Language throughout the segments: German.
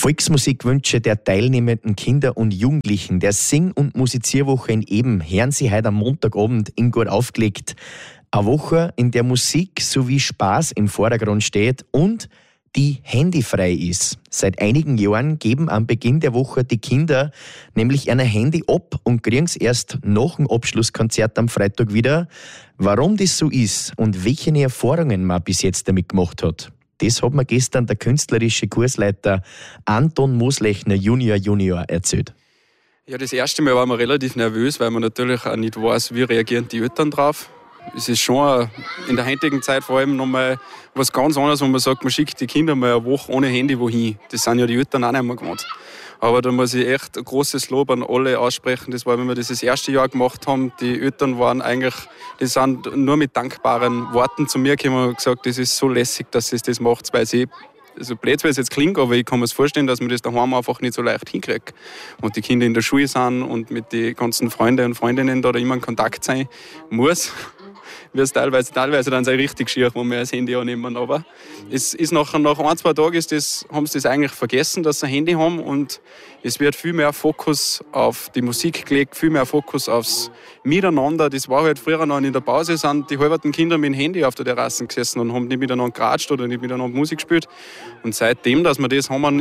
Volksmusikwünsche der teilnehmenden Kinder und Jugendlichen der Sing- und Musizierwoche in Eben hören Sie heute am Montagabend in Gut aufgelegt. Eine Woche, in der Musik sowie Spaß im Vordergrund steht und die handyfrei ist. Seit einigen Jahren geben am Beginn der Woche die Kinder nämlich ein Handy ab und kriegen es erst nach dem Abschlusskonzert am Freitag wieder. Warum das so ist und welche Erfahrungen man bis jetzt damit gemacht hat, das hat mir gestern der künstlerische Kursleiter Anton Moslechner Junior erzählt. Ja, das erste Mal war man relativ nervös, weil man natürlich auch nicht weiß, wie reagieren die Eltern drauf. Es ist schon in der heutigen Zeit vor allem nochmal was ganz anderes, wo man sagt, man schickt die Kinder mal eine Woche ohne Handy wohin. Das sind ja die Eltern auch nicht mehr gewohnt. Aber da muss ich echt ein großes Lob an alle aussprechen. Das war, wenn wir das erste Jahr gemacht haben, die Eltern waren eigentlich, die sind nur mit dankbaren Worten zu mir gekommen und gesagt, das ist so lässig, dass ihr das macht, weil sie so blöd, wie es jetzt klingt, aber ich kann mir vorstellen, dass man das daheim einfach nicht so leicht hinkriegt. Und die Kinder in der Schule sind und mit den ganzen Freunden und Freundinnen da immer in Kontakt sein muss. Wird es teilweise dann sehr richtig schier, wo wir das Handy annehmen. Aber es ist nach ein, zwei Tagen haben sie das eigentlich vergessen, dass sie ein Handy haben. Und es wird viel mehr Fokus auf die Musik gelegt, viel mehr Fokus aufs Miteinander. Das war halt früher noch in der Pause, sind die halben Kinder mit dem Handy auf der Terrasse gesessen und haben nicht miteinander geratscht oder nicht miteinander Musik gespielt. Und seitdem, dass wir das haben,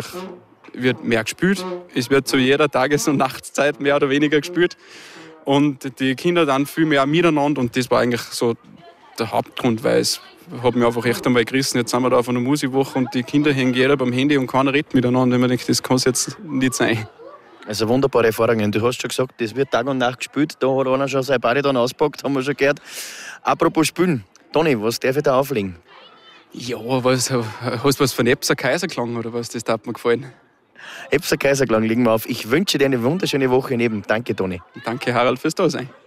wird mehr gespielt. Es wird zu jeder Tages- und Nachtszeit mehr oder weniger gespielt. Und die Kinder dann viel mehr miteinander und das war eigentlich so der Hauptgrund, weil es hat mich einfach echt einmal gerissen. Jetzt sind wir da auf einer Musikwoche und die Kinder hängen jeder beim Handy und keiner redet miteinander. Und ich denke, das kann es jetzt nicht sein. Also wunderbare Erfahrungen. Du hast schon gesagt, das wird Tag und Nacht gespielt. Da hat einer schon sein Bari dann auspackt, haben wir schon gehört. Apropos Spielen. Toni, was darf ich da auflegen? Ja, hast du was von Epser Kaiserklang oder was? Das hat mir gefallen. Epser Kaiserklang legen wir auf. Ich wünsche dir eine wunderschöne Woche neben. Danke, Toni. Danke, Harald, fürs Dasein.